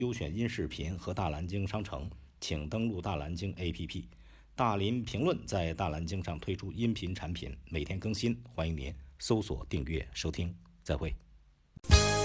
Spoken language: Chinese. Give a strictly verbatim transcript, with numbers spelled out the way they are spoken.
优选音视频和大蓝鲸商城，请登录大蓝鲸 A P P。大林评论在大蓝鲸上推出音频产品，每天更新，欢迎您搜索订阅收听。再会。